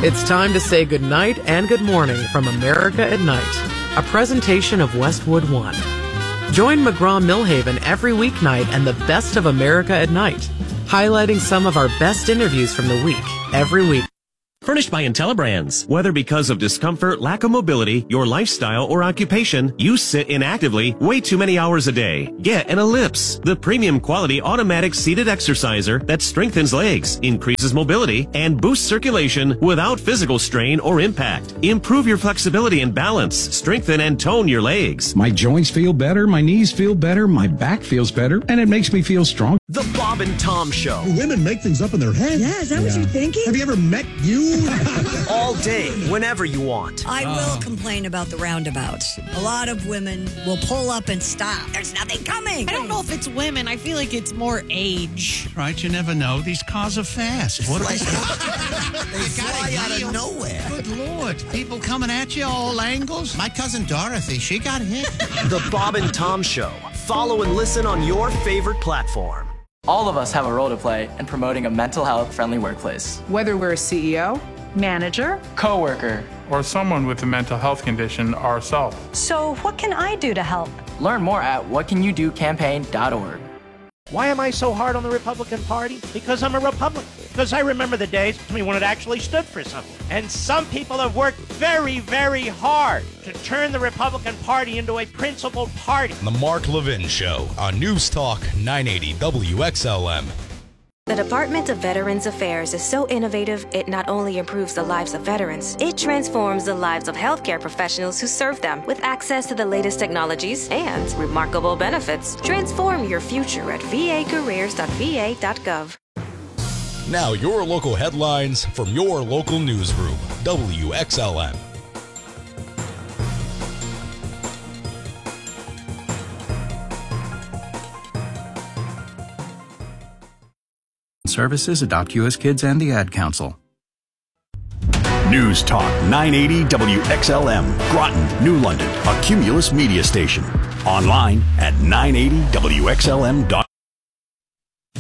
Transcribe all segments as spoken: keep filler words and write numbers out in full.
It's time to say good night and good morning from America at Night, a presentation of Westwood One. Join McGraw-Milhaven every weeknight and the best of America at Night, highlighting some of our best interviews from the week every week. Furnished by IntelliBrands. Whether because of discomfort, lack of mobility, your lifestyle, or occupation, you sit inactively way too many hours a day. Get an Ellipse, the premium quality automatic seated exerciser that strengthens legs, increases mobility, and boosts circulation without physical strain or impact. Improve your flexibility and balance, strengthen and tone your legs. My joints feel better, my knees feel better, my back feels better, and it makes me feel strong. The Bob and Tom Show. Women make things up in their head. Yeah, is that yeah. what you're thinking? Have you ever met you? All day, whenever you want. I will complain about the roundabouts. A lot of women will pull up and stop. There's nothing coming. I don't know if it's women. I feel like it's more age. Right, you never know. These cars are fast. What like, they fly out of nowhere. Good Lord. People coming at you all angles. My cousin Dorothy, she got hit. The Bob and Tom Show. Follow and listen on your favorite platform. All of us have a role to play in promoting a mental health friendly workplace. Whether we're a C E O, manager, coworker, or someone with a mental health condition ourselves. So what can I do to help? Learn more at what can you do campaign dot org. Why am I so hard on the Republican Party? Because I'm a Republican. Because I remember the days when it actually stood for something. And some people have worked very, very hard to turn the Republican Party into a principled party. The Mark Levin Show on News Talk nine eighty W X L M. The Department of Veterans Affairs is so innovative, it not only improves the lives of veterans, it transforms the lives of healthcare professionals who serve them. With access to the latest technologies and remarkable benefits, transform your future at v a careers dot v a dot gov. Now your local headlines from your local newsroom, W X L M. Services adopt U S Kids and the Ad Council. News Talk nine eighty W X L M, Groton, New London, a Cumulus media station. Online at nine eighty W X L M dot com.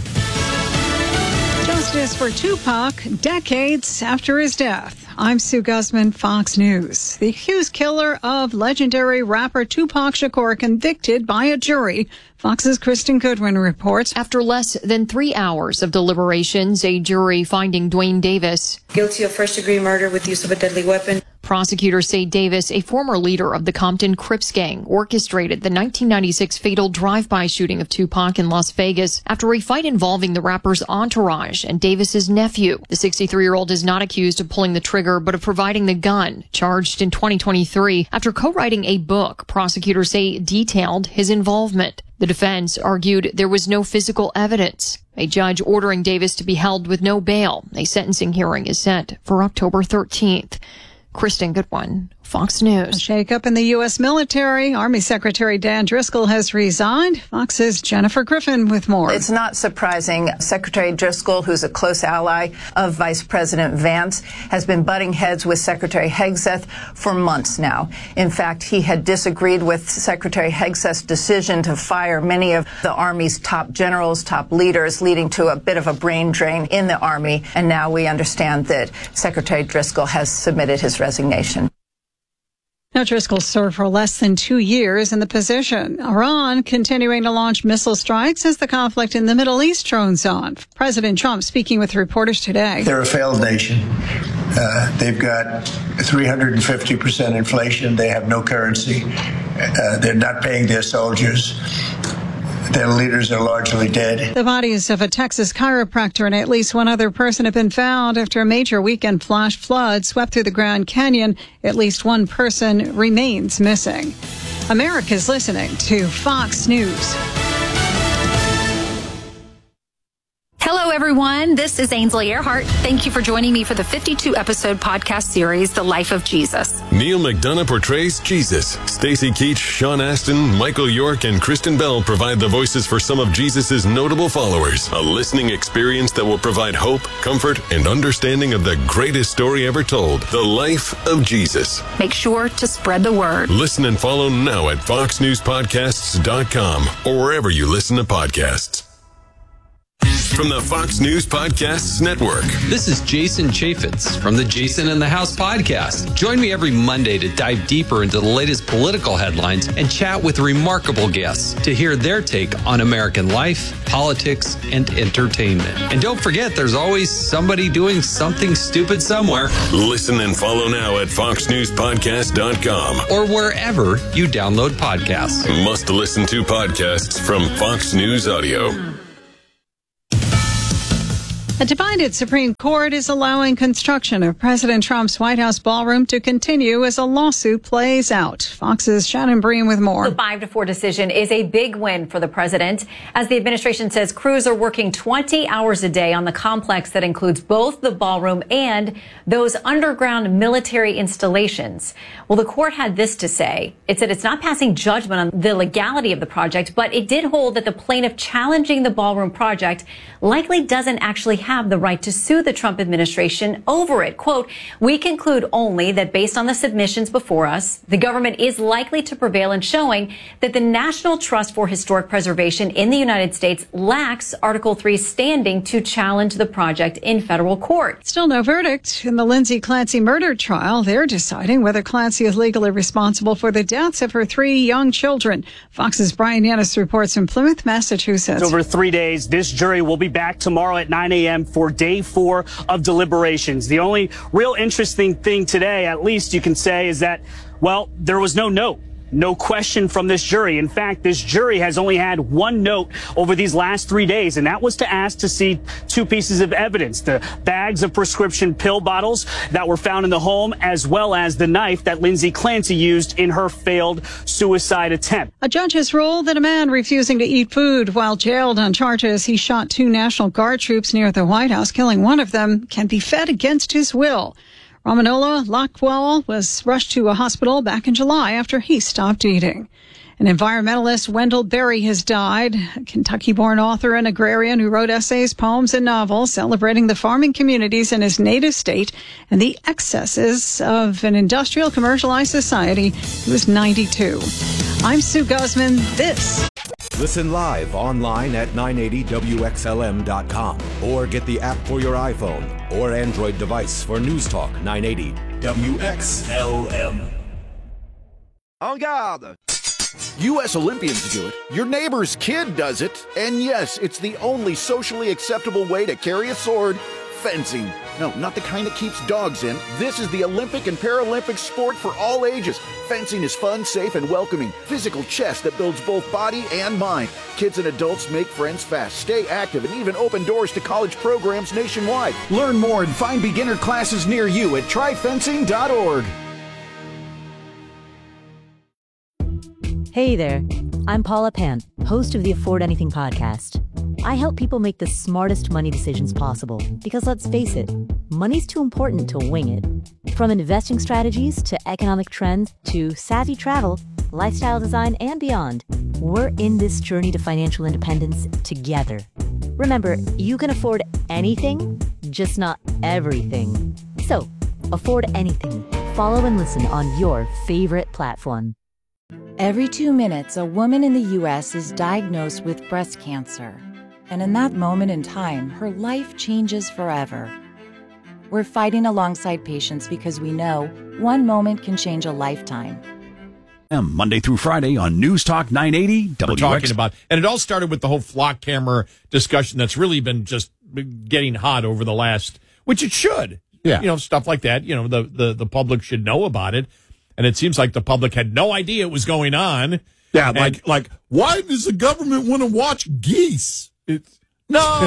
Justice for Tupac, decades after his death. I'm Sue Guzman, Fox News. The accused killer of legendary rapper Tupac Shakur convicted by a jury. Fox's Kristen Goodwin reports. After less than three hours of deliberations, a jury finding Dwayne Davis guilty of first-degree murder with use of a deadly weapon. Prosecutors say Davis, a former leader of the Compton Crips gang, orchestrated the nineteen ninety-six fatal drive-by shooting of Tupac in Las Vegas after a fight involving the rapper's entourage and Davis's nephew. The sixty-three-year-old is not accused of pulling the trigger, but of providing the gun, charged in twenty twenty-three after co-writing a book prosecutors say detailed his involvement. The defense argued there was no physical evidence. A judge ordering Davis to be held with no bail. A sentencing hearing is set for October thirteenth. Kristen Goodwin, Fox News. A shakeup in the U S military. Army Secretary Dan Driscoll has resigned. Fox's Jennifer Griffin with more. It's not surprising. Secretary Driscoll, who's a close ally of Vice President Vance, has been butting heads with Secretary Hegseth for months now. In fact, he had disagreed with Secretary Hegseth's decision to fire many of the Army's top generals, top leaders, leading to a bit of a brain drain in the Army. And now we understand that Secretary Driscoll has submitted his resignation. Now, Driscoll served for less than two years in the position. Iran continuing to launch missile strikes as the conflict in the Middle East drones on. President Trump speaking with reporters today. They're a failed nation. Uh, they've got three hundred fifty percent inflation. They have no currency. Uh, they're not paying their soldiers. Their leaders are largely dead. The bodies of a Texas chiropractor and at least one other person have been found after a major weekend flash flood swept through the Grand Canyon. At least one person remains missing. America's listening to Fox News. Hello, everyone. This is Ainsley Earhart. Thank you for joining me for the fifty-two episode podcast series, The Life of Jesus. Neil McDonough portrays Jesus. Stacy Keach, Sean Astin, Michael York, and Kristen Bell provide the voices for some of Jesus' notable followers. A listening experience that will provide hope, comfort, and understanding of the greatest story ever told, The Life of Jesus. Make sure to spread the word. Listen and follow now at fox news podcasts dot com or wherever you listen to podcasts. from the Fox News Podcasts Network. This is Jason Chaffetz from the Jason in the House podcast. Join me every Monday to dive deeper into the latest political headlines and chat with remarkable guests to hear their take on American life, politics, and entertainment. And don't forget, there's always somebody doing something stupid somewhere. Listen and follow now at fox news podcast dot com or wherever you download podcasts. Must listen to podcasts from Fox News Audio. A divided Supreme Court is allowing construction of President Trump's White House ballroom to continue as a lawsuit plays out. Fox's Shannon Bream with more. The five to four decision is a big win for the president, as the administration says crews are working twenty hours a day on the complex that includes both the ballroom and those underground military installations. Well, the court had this to say. It said it's not passing judgment on the legality of the project, but it did hold that the plaintiff challenging the ballroom project likely doesn't actually have the right to sue the Trump administration over it. Quote, we conclude only that based on the submissions before us, the government is likely to prevail in showing that the National Trust for Historic Preservation in the United States lacks Article three standing to challenge the project in federal court. Still no verdict in the Lindsay Clancy murder trial. They're deciding whether Clancy is legally responsible for the deaths of her three young children. Fox's Brian Yanis reports from Plymouth, Massachusetts. It's over three days. This jury will be back tomorrow at nine a.m. for day four of deliberations. The only real interesting thing today, at least you can say, is that, well, there was no note. No question from this jury. In fact, this jury has only had one note over these last three days, and that was to ask to see two pieces of evidence, the bags of prescription pill bottles that were found in the home, as well as the knife that Lindsay Clancy used in her failed suicide attempt. A judge has ruled that a man refusing to eat food while jailed on charges he shot two National Guard troops near the White House, killing one of them, can be fed against his will. Ramanola Lockwell was rushed to a hospital back in July after he stopped eating. An environmentalist, Wendell Berry, has died, a Kentucky-born author and agrarian who wrote essays, poems, and novels celebrating the farming communities in his native state and the excesses of an industrial, commercialized society. He was ninety-two. I'm Sue Guzman. This. Listen live online at nine eighty W X L M dot com or get the app for your iPhone or Android device for News Talk nine eighty W X L M. En garde! U S Olympians do it, your neighbor's kid does it, and yes, it's the only socially acceptable way to carry a sword, fencing. No, not the kind that keeps dogs in. This is the Olympic and Paralympic sport for all ages. Fencing is fun, safe, and welcoming. Physical chess that builds both body and mind. Kids and adults make friends fast, stay active, and even open doors to college programs nationwide. Learn more and find beginner classes near you at try fencing dot org. Hey there, I'm Paula Pan, host of the Afford Anything podcast. I help people make the smartest money decisions possible because, let's face it, money's too important to wing it. From investing strategies to economic trends to savvy travel, lifestyle design, and beyond, we're in this journey to financial independence together. Remember, you can afford anything, just not everything. So, afford anything. Follow and listen on your favorite platform. Every two minutes, a woman in the U S is diagnosed with breast cancer. And in that moment in time, her life changes forever. We're fighting alongside patients because we know one moment can change a lifetime. Monday through Friday on News Talk nine eighty W X. We're talking about, and it all started with the whole flock camera discussion that's really been just getting hot over the last, which it should. Yeah. You know, stuff like that. You know, the, the, the public should know about it. And it seems like the public had no idea it was going on. Yeah, and, like, like, why does the government want to watch geese? It's no,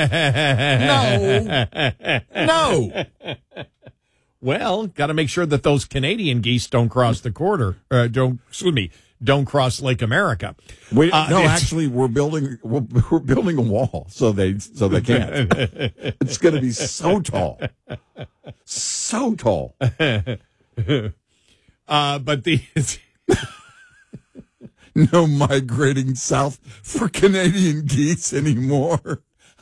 no, no. Well, got to make sure that those Canadian geese don't cross the border. Uh, don't excuse me, don't cross Lake America. We, uh, no, actually, we're building we're, we're building a wall so they so they can't. It's going to be so tall, so tall. Uh, but the no migrating south for Canadian geese anymore.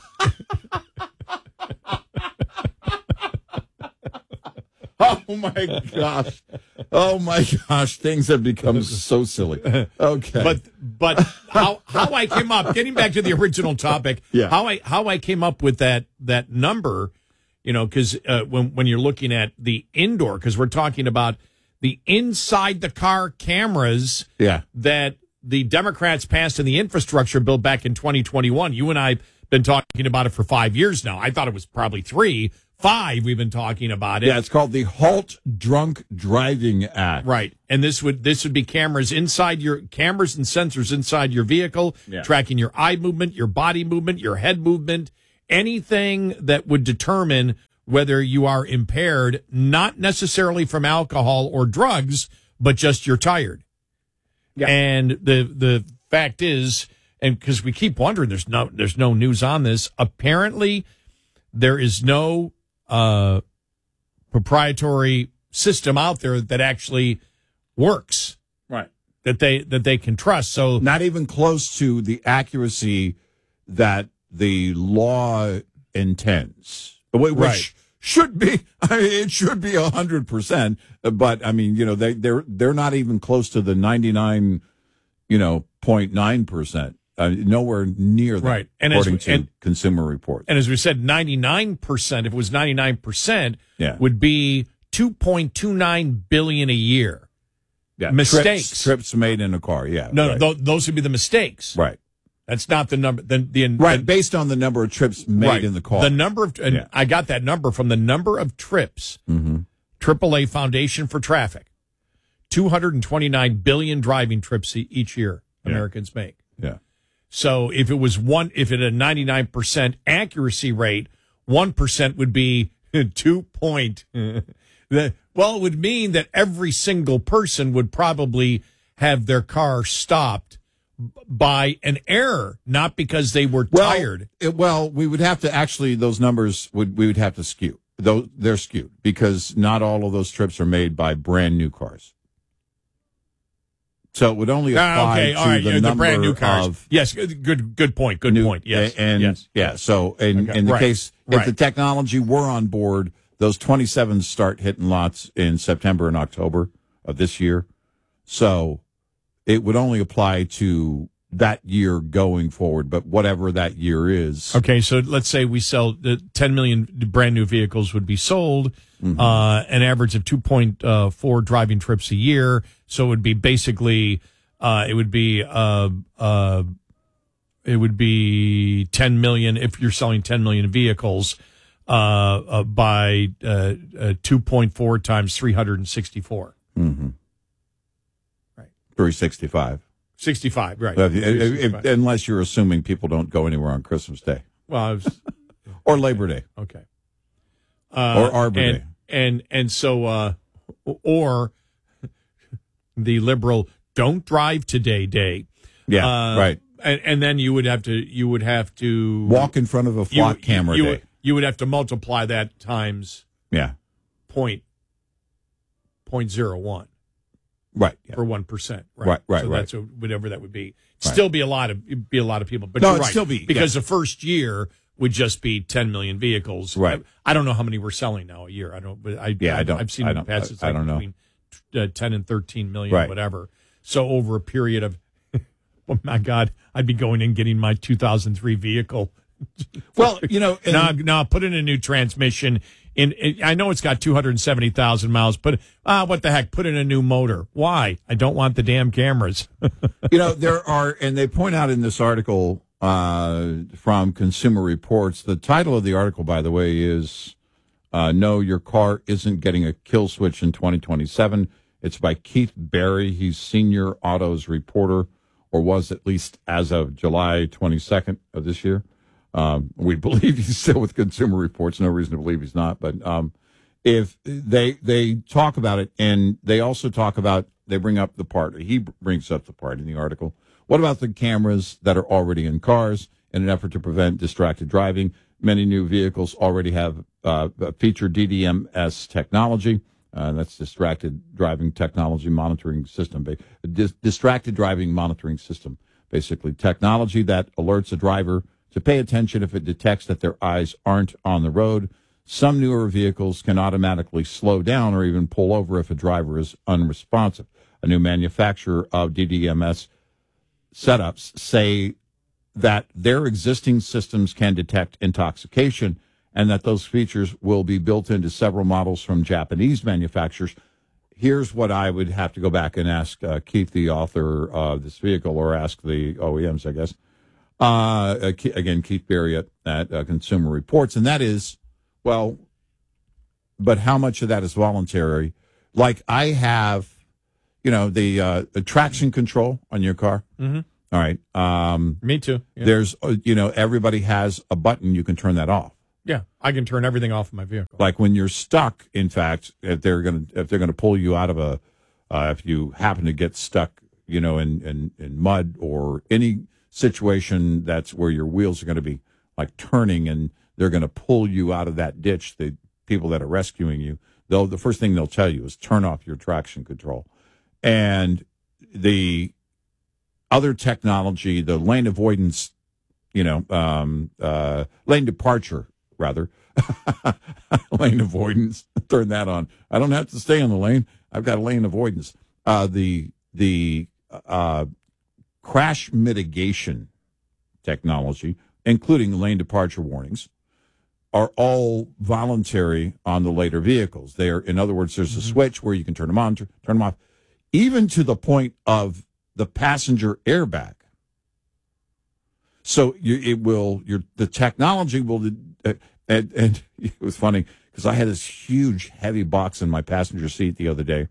Oh my gosh! Oh my gosh! Things have become so silly. Okay, but but how how I came up, getting back to the original topic, yeah. how I how I came up with that that number, you know, because uh, when when you're looking at the indoor, because we're talking about the inside the car cameras, yeah. that the Democrats passed in the infrastructure bill back in twenty twenty-one. You and I been talking about it for five years now. I thought it was probably three, five. We've been talking about it. Yeah, it's called the Halt Drunk Driving Act. Right, and this would this would be cameras inside your cameras and sensors inside your vehicle, yeah. tracking your eye movement, your body movement, your head movement, anything that would determine whether you are impaired, not necessarily from alcohol or drugs, but just you're tired. Yeah. And the the fact is, and because we keep wondering, there's no there's no news on this. Apparently, there is no uh, proprietary system out there that actually works. Right. That they that they can trust. So not even close to the accuracy that the law intends, which right. should be. I mean, it should be a hundred percent. But I mean, you know, they they're they're not even close to the ninety nine, you know, point nine percent. Uh, nowhere near that, right. And according as, to and, Consumer Reports. And as we said, ninety-nine percent, if it was ninety-nine percent, yeah. would be two point two nine billion dollars a year. Yeah. Mistakes. Trips, trips made in a car, yeah. No, right. no, th- those would be the mistakes. Right. That's not the number. The, the, right, the, based on the number of trips made right. in the car. The number of, and yeah. I got that number from the number of trips, mm-hmm. triple A Foundation for Traffic, two hundred twenty-nine billion driving trips e- each year yeah. Americans make. Yeah. So if it was one, if it had a ninety-nine percent accuracy rate, one percent would be two point. the, well, it would mean that every single person would probably have their car stopped by an error, not because they were well, tired. It, well, we would have to actually, those numbers would, we would have to skew. Though they're skewed because not all of those trips are made by brand new cars. So it would only apply ah, okay, to all right. the the number brand new cars. of yes, good, good point. Good new, point. Yes, and yes. yeah. So in, Okay. in the Right. case if Right. the technology were on board, those twenty-sevens start hitting lots in September and October of this year. So it would only apply to that year going forward, but whatever that year is. Okay, so let's say we sell the ten million brand new vehicles would be sold, Mhm. uh, an average of two point four driving trips a year. So it would be basically, uh, it would be, uh, uh, it would be ten million if you're selling ten million vehicles, uh, uh by, uh, uh two point four times three hundred sixty-four. Mm-hmm. Right. three sixty-five. sixty-five, right. If- if- if- sixty-five. unless you're assuming people don't go anywhere on Christmas Day. Well, I was, or Labor Day. Okay. Uh, Or Arbor and, Day. And, and so, uh, or the liberal don't drive today day. Yeah, Uh, right. And, and then you would have to, you would have to Walk in front of a flock you, camera you, day. Would, you would have to multiply that times Yeah. point, point zero one. Right. Yeah. For one percent, right? Right, right, So right. that's a, whatever that would be. Right. Still be a lot of it'd be a lot of people, but No, you're it'd right. still be, because yeah. the first year would just be ten million vehicles. Right. I, I don't know how many we're selling now a year. I don't. But I Yeah, I don't- I've seen I in the don't- past. I- It's I like don't know. between uh, ten and thirteen million, Right. whatever. So over a period of, oh my God, I'd be going in getting my two thousand three vehicle. Well, you know, and- now, now put in a new transmission. In, in I know it's got two hundred seventy thousand miles, but ah, what the heck? Put in a new motor. Why? I don't want the damn cameras. You know, there are, and they point out in this article uh, from Consumer Reports, the title of the article, by the way, is uh, No, Your Car Isn't Getting a Kill Switch in twenty twenty-seven. It's by Keith Barry. He's senior autos reporter, or was at least as of July twenty-second of this year. Um, we believe he's still with Consumer Reports. No reason to believe he's not. But um, if they they talk about it, and they also talk about, they bring up the part, he brings up the part in the article. What about the cameras that are already in cars in an effort to prevent distracted driving? Many new vehicles already have uh, feature D D M S technology. Uh, that's distracted driving technology monitoring system. Dis- distracted driving monitoring system, basically technology that alerts a driver to pay attention if it detects that their eyes aren't on the road. Some newer vehicles can automatically slow down or even pull over if a driver is unresponsive. A new manufacturer of D D M S setups say that their existing systems can detect intoxication and that those features will be built into several models from Japanese manufacturers. Here's what I would have to go back and ask uh, Keith, the author of this vehicle, or ask the O E Ms, I guess. Uh, again, Keith Berry at, at uh, Consumer Reports, and that is, well, but how much of that is voluntary? Like I have, you know, the, uh, the traction control on your car. Mm-hmm. All right. Um, Me too. Yeah. There's, uh, you know, everybody has a button you can turn that off. Yeah, I can turn everything off in my vehicle. Like when you're stuck, in fact, if they're going to if they're going to pull you out of a, uh, if you happen to get stuck, you know, in, in, in mud or any situation that's where your wheels are going to be like turning and they're going to pull you out of that ditch, the people that are rescuing you, they'll the first thing they'll tell you is turn off your traction control. And the other technology, the lane avoidance, you know, um, uh, lane departure, rather, lane avoidance, turn that on. I don't have to stay on the lane. I've got a lane avoidance. Uh, the the uh, crash mitigation technology, including lane departure warnings, are all voluntary on the later vehicles. They are, in other words, there's a mm-hmm. switch where you can turn them on, turn them off, even to the point of the passenger airbag. So you, it will, your the technology will, uh, and, and it was funny because I had this huge, heavy box in my passenger seat the other day,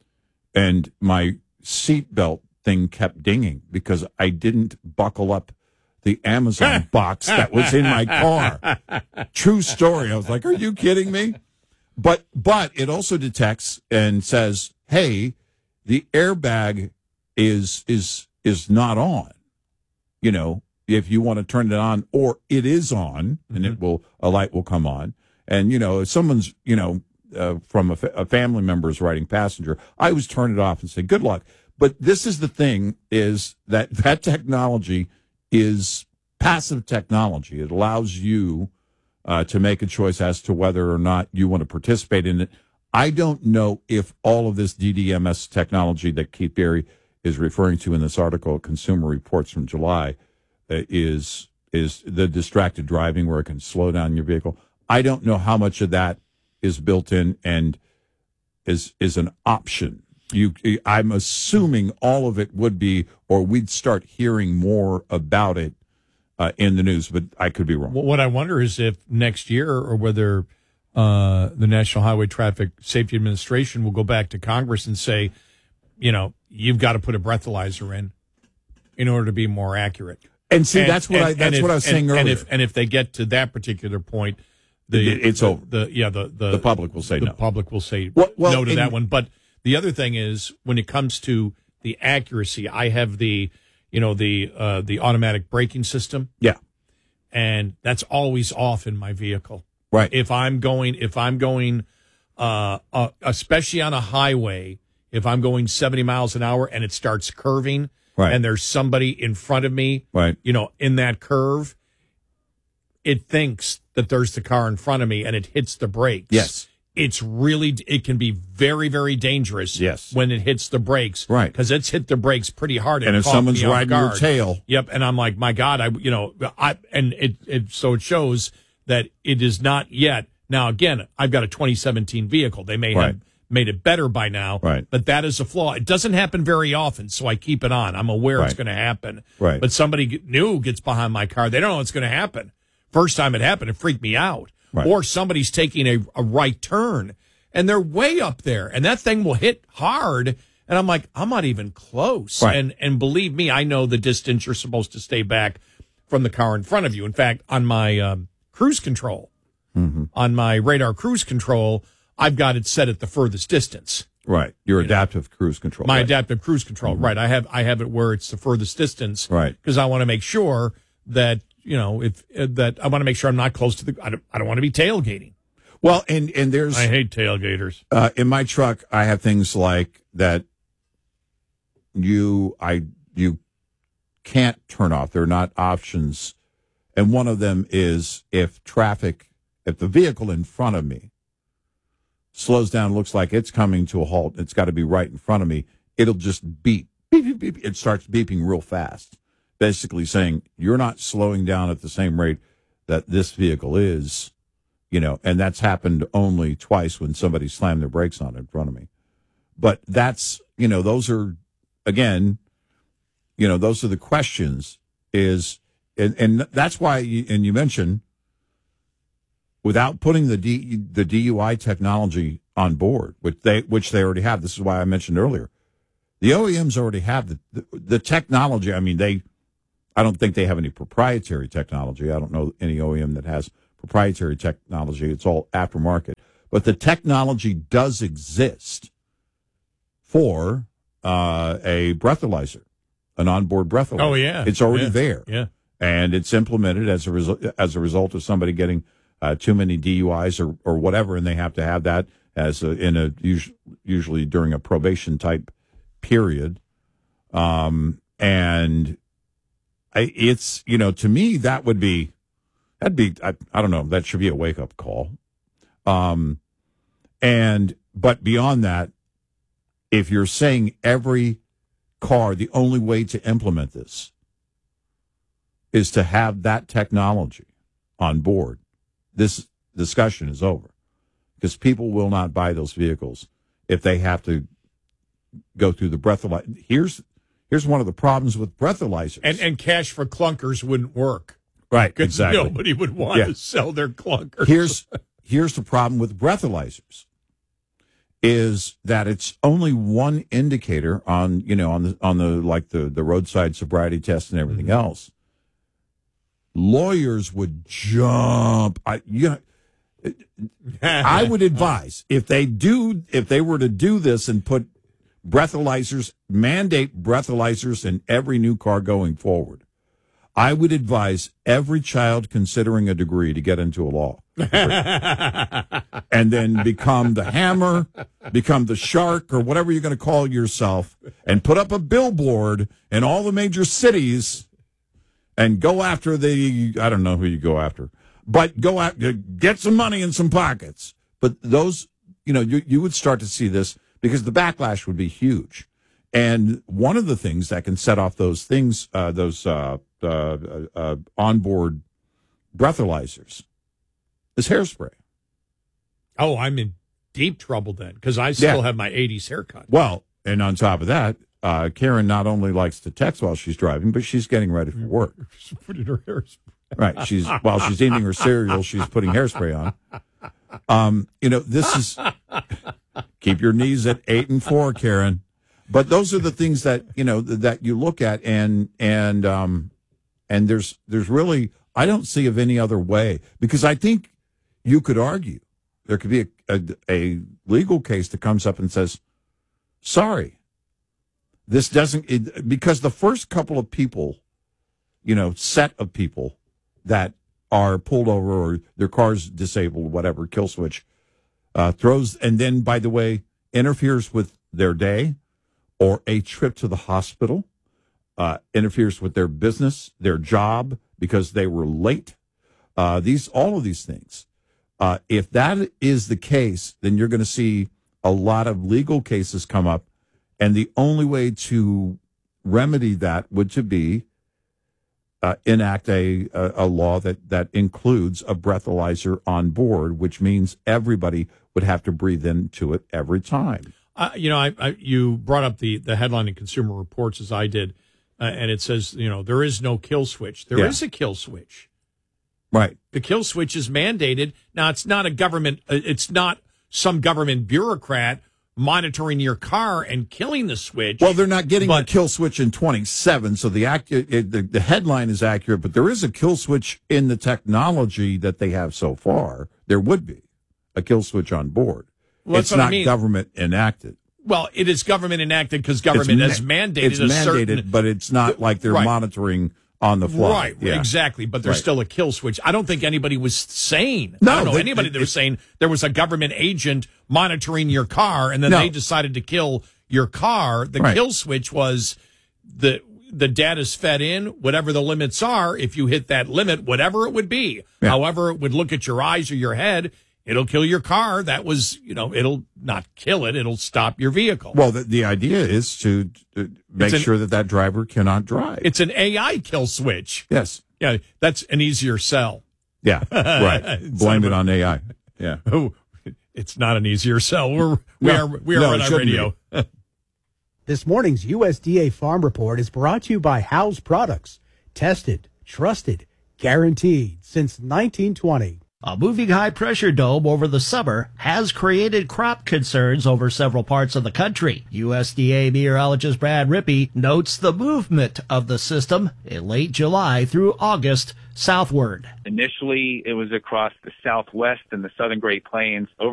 and my seatbelt thing kept dinging because I didn't buckle up the Amazon box that was in my car. True story. I was like, are you kidding me? But but it also detects and says, hey, the airbag is is is not on. You know, if you want to turn it on, or it is on, and mm-hmm. it will a light will come on. And you know, if someone's you know uh, from a, fa- a family member is riding passenger, I always turn it off and say good luck. But this is the thing: is that that technology is passive technology. It allows you uh, to make a choice as to whether or not you want to participate in it. I don't know if all of this D D M S technology that Keith Berry is referring to in this article, Consumer Reports from July, uh, is is the distracted driving where it can slow down your vehicle. I don't know how much of that is built in and is is an option. You, I'm assuming all of it would be, or we'd start hearing more about it uh, in the news, but I could be wrong. Well, what I wonder is if next year, or whether uh, the National Highway Traffic Safety Administration will go back to Congress and say, you know, you've got to put a breathalyzer in in order to be more accurate. And see, and, that's what and, I that's if, what I was saying and, earlier. And if, and if they get to that particular point, the it's the, over. The yeah, the, the the public will say the no. The public will say well, well, no to and, that one. But the other thing is, when it comes to the accuracy, I have the you know the uh, the automatic braking system. Yeah, and that's always off in my vehicle. Right. If I'm going, if I'm going, uh, uh, especially on a highway, if I'm going seventy miles an hour and it starts curving, right. and there's somebody in front of me, right. you know, in that curve, it thinks that there's the car in front of me and it hits the brakes. Yes. It's really, it can be very, very dangerous. Yes. When it hits the brakes. Right. Because it's hit the brakes pretty hard. And if someone's riding your tail. Yep. And I'm like, my God, I, you know, I, and it, it, so it shows that it is not yet. Now, again, I've got a twenty seventeen vehicle. They may right. have made it better by now. Right. But that is a flaw. It doesn't happen very often, so I keep it on. I'm aware right. it's going to happen. Right. But somebody new gets behind my car. They don't know what's going to happen. First time it happened, it freaked me out. Right. Or somebody's taking a, a right turn, and they're way up there, and that thing will hit hard. And I'm like, I'm not even close. Right. And and believe me, I know the distance you're supposed to stay back from the car in front of you. In fact, on my um, cruise control, mm-hmm. on my radar cruise control, I've got it set at the furthest distance. Right. Your you adaptive know? cruise control. My right. adaptive cruise control. Mm-hmm. Right. I have I have it where it's the furthest distance. Right. Because I want to make sure that, you know, if uh, that I want to make sure I'm not close to the. I don't, I don't want to be tailgating. Well, and and there's I hate tailgaters. Uh, in my truck, I have things like that. You I you can't turn off. They're not options, and one of them is if traffic, if the vehicle in front of me slows down, looks like it's coming to a halt. It's got to be right in front of me. It'll just beep, beep, beep, beep. It starts beeping real fast. basically saying you're not slowing down at the same rate that this vehicle is, you know, and that's happened only twice when somebody slammed their brakes on it in front of me. But that's, you know, those are, again, you know, those are the questions is, and, and that's why, you, and you mentioned, without putting the D, the D U I technology on board, which they, which they already have, this is why I mentioned earlier, the O E Ms already have the, the, the technology. I mean, they, I don't think they have any proprietary technology. I don't know any O E M that has proprietary technology. It's all aftermarket. But the technology does exist for uh, a breathalyzer, an onboard breathalyzer. Oh, yeah. It's already yeah. there. Yeah. And it's implemented as a, resu- as a result of somebody getting uh, too many D U Is or, or whatever, and they have to have that as a, in a usually during a probation type period. Um, and I, it's, you know, to me, that would be, that'd be, I, I don't know, that should be a wake up call. Um, and, but beyond that, if you're saying every car, the only way to implement this is to have that technology on board, this discussion is over. Because people will not buy those vehicles if they have to go through the breathalyzer. Here's here's one of the problems with breathalyzers. And and cash for clunkers wouldn't work. Right, Because exactly. nobody would want Yeah. to sell their clunkers. Here's here's the problem with breathalyzers is that it's only one indicator on, you know, on the on the like the, the roadside sobriety test and everything mm-hmm. else. Lawyers would jump. I you know, I would advise if they do if they were to do this and put breathalyzers, mandate breathalyzers in every new car going forward, I would advise every child considering a degree to get into a law degree. And then become the hammer, become the shark, or whatever you're going to call yourself, and put up a billboard in all the major cities and go after the, I don't know who you go after, but go after, get some money in some pockets. But those, you know, you, you would start to see this because the backlash would be huge. And one of the things that can set off those things, uh, those uh, uh, uh, onboard breathalyzers, is hairspray. Oh, I'm in deep trouble then because I still Yeah. have my eighties haircut. Well, and on top of that, uh, Karen not only likes to text while she's driving, but she's getting ready for work. She's putting her hairspray. Right. She's while she's eating her cereal, she's putting hairspray on. Um, you know, this is keep your knees at eight and four, Karen. But those are the things that, you know, that you look at and and um and there's there's really I don't see of any other way, because I think you could argue there could be a, a, a legal case that comes up and says, sorry, this doesn't it, because the first couple of people, you know, set of people that are pulled over or their car's disabled, whatever, kill switch, uh, throws, and then, by the way, interferes with their day or a trip to the hospital, uh, interferes with their business, their job, because they were late. Uh, these, all of these things. Uh, if that is the case, then you're going to see a lot of legal cases come up, and the only way to remedy that would to be uh, enact a, a a law that that includes a breathalyzer on board, which means everybody would have to breathe into it every time. Uh, you know, I, I you brought up the the headline in Consumer Reports as I did, uh, and it says, you know, there is no kill switch. There Yeah. is a kill switch. Right. The kill switch is mandated. Now, it's not a government, uh, it's not some government bureaucrat monitoring your car and killing the switch. Well, they're not getting but, a kill switch in twenty-seven, so the, act, it, the the headline is accurate, but there is a kill switch in the technology that they have so far. There would be a kill switch on board. Well, it's that's what I not mean. government enacted. Well, it is government enacted because government It's has ma- mandated It's a mandated, certain... but it's not like they're Right. monitoring on the fly. Right, Yeah. exactly. But there's Right. still a kill switch. I don't think anybody was saying. No, I don't know they- anybody it- that was it- saying there was a government agent monitoring your car, and then No. they decided to kill your car. The Right. kill switch was the the data's fed in, whatever the limits are. If you hit that limit, whatever it would be, Yeah. however it would look at your eyes or your head, it'll kill your car. That was, you know, it'll not kill it. It'll stop your vehicle. Well, the, the idea is to uh, make an, sure that that driver cannot drive. It's an A I kill switch. Yes. Yeah, that's an easier sell. Yeah, right. Blame it on A I. Yeah. Oh, it's not an easier sell. We're, we no, are we are no, on our radio. This morning's U S D A Farm Report is brought to you by House Products. Tested, trusted, guaranteed since nineteen twenty. A moving high-pressure dome over the summer has created crop concerns over several parts of the country. U S D A meteorologist Brad Rippey notes the movement of the system in late July through August southward. Initially, it was across the southwest and the southern Great Plains. Over